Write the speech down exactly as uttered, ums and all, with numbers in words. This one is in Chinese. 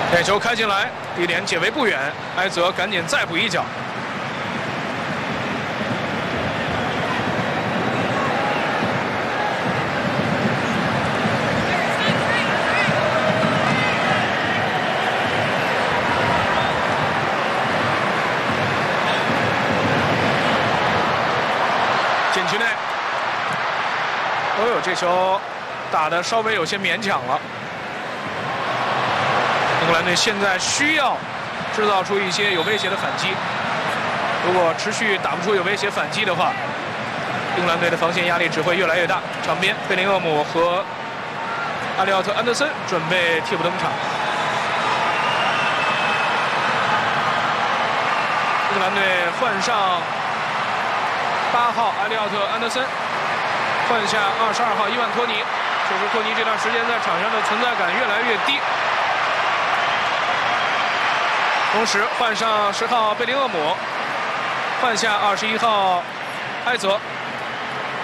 点球开进来，地点解围不远，埃泽赶紧再补一脚。禁区内，哦呦，这球打得稍微有些勉强了。 英格兰队现在需要制造出一些有威胁的反击。如果持续打不出有威胁反击的话，英格兰队的防线压力只会越来越大。场边，贝林厄姆和阿里奥特·安德森准备替补登场。英格兰队换上八号阿里奥特·安德森，换下二十二号伊万托尼。确实，托尼这段时间在场上的存在感越来越低。 同时换上十号贝林厄姆，换下二十一号埃泽。